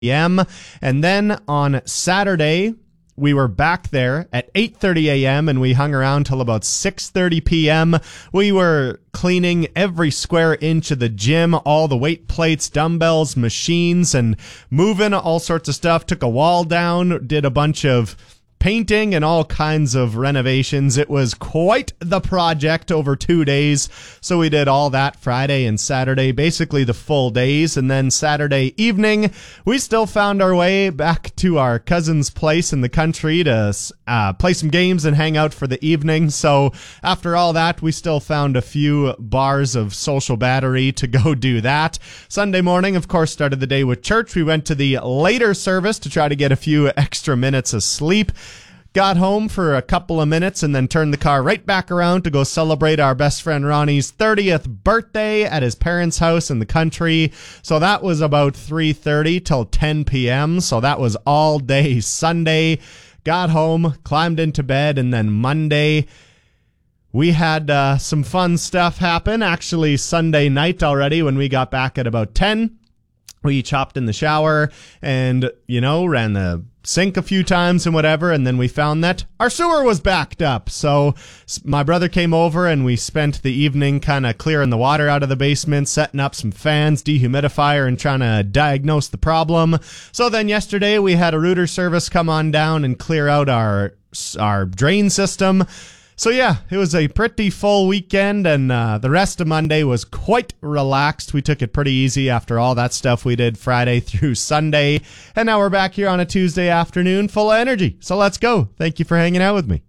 p.m. And then on Saturday, we were back there at 8:30 a.m. and we hung around till about 6:30 p.m. We were cleaning every square inch of the gym, all the weight plates, dumbbells, machines, and moving all sorts of stuff. Took a wall down, did a bunch of painting and all kinds of renovations. It was quite the project over 2 days. So we did all that Friday and Saturday, basically the full days. And then Saturday evening, we still found our way back to our cousin's place in the country to play some games and hang out for the evening. So after all that, we still found a few bars of social battery to go do that. Sunday morning, of course, started the day with church. We went to the later service to try to get a few extra minutes of sleep. Got home for a couple of minutes and then turned the car right back around to go celebrate our best friend Ronnie's 30th birthday at his parents' house in the country. So that was about 3:30 till 10 p.m. So that was all day Sunday. Got home, climbed into bed, and then Monday we had some fun stuff happen. Actually, Sunday night already when we got back at about 10. We each hopped in the shower and, ran the sink a few times and whatever, and then we found that our sewer was backed up. So my brother came over and we spent the evening kind of clearing the water out of the basement, setting up some fans, dehumidifier, and trying to diagnose the problem. So then yesterday we had a router service come on down and clear out our drain system. So yeah, it was a pretty full weekend, and the rest of Monday was quite relaxed. We took it pretty easy after all that stuff we did Friday through Sunday, and now we're back here on a Tuesday afternoon full of energy. So let's go. Thank you for hanging out with me.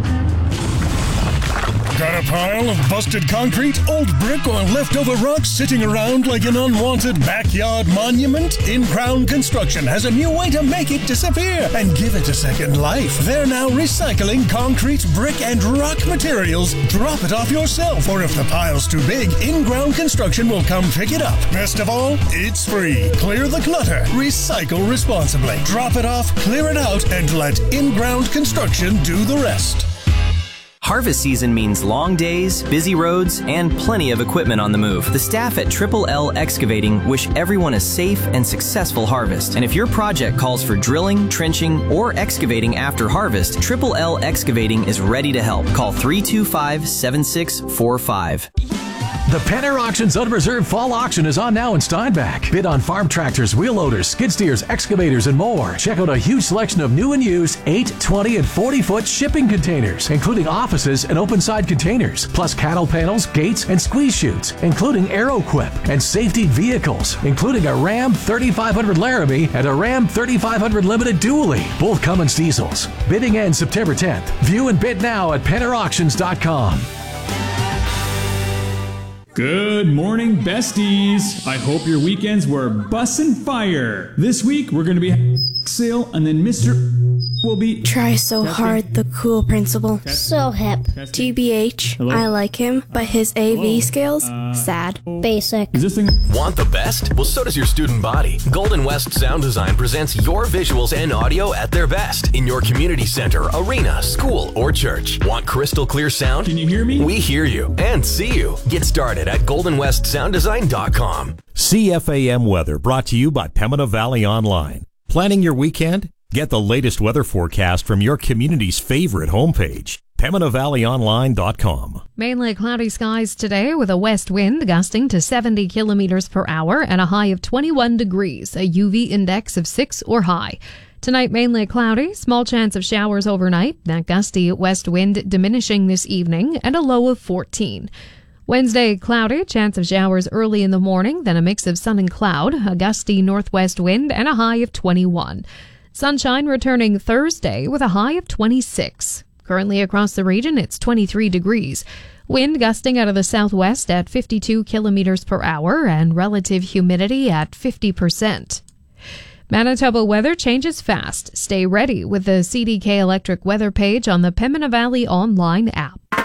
Got a pile of busted concrete, old brick, or leftover rocks sitting around like an unwanted backyard monument? In-Crown Construction has a new way to make it disappear and give it a second life. They're now recycling concrete, brick, and rock materials. Drop it off yourself, or if the pile's too big, In-Crown Construction will come pick it up. Best of all, it's free. Clear the clutter. Recycle responsibly. Drop it off, clear it out, and let In-Ground Construction do the rest. Harvest season means long days, busy roads, and plenty of equipment on the move. The staff at Triple L Excavating wish everyone a safe and successful harvest. And if your project calls for drilling, trenching, or excavating after harvest, Triple L Excavating is ready to help. Call 325-7645. The Penner Auctions Unreserved Fall Auction is on now in Steinbach. Bid on farm tractors, wheel loaders, skid steers, excavators, and more. Check out a huge selection of new and used 8, 20, and 40-foot shipping containers, including offices and open-side containers, plus cattle panels, gates, and squeeze chutes, including AeroQuip, and safety vehicles, including a Ram 3500 Laramie and a Ram 3500 Limited Dually, both Cummins diesels. Bidding ends September 10th. View and bid now at PennerAuctions.com. Good morning, besties. I hope your weekends were bussin' fire. This week, we're going to be sale, and then Mr. will be... Try so hard, the cool principal. So hip. TBH, Hello? I like him, but his AV skills, sad. Basic. Is this thing... Want the best? Well, so does your student body. Golden West Sound Design presents your visuals and audio at their best in your community center, arena, school, or church. Want crystal clear sound? Can you hear me? We hear you and see you. Get started at goldenwestsounddesign.com. CFAM Weather brought to you by Pembina Valley Online. Planning your weekend? Get the latest weather forecast from your community's favorite homepage, PembinaValleyOnline.com. Mainly cloudy skies today with a west wind gusting to 70 kilometers per hour and a high of 21 degrees, a UV index of 6 or high. Tonight, mainly cloudy, small chance of showers overnight, that gusty west wind diminishing this evening, and a low of 14. Wednesday, cloudy, chance of showers early in the morning, then a mix of sun and cloud, a gusty northwest wind, and a high of 21. Sunshine returning Thursday with a high of 26. Currently across the region, it's 23 degrees. Wind gusting out of the southwest at 52 kilometers per hour and relative humidity at 50%. Manitoba weather changes fast. Stay ready with the CDK Electric weather page on the Pembina Valley Online app.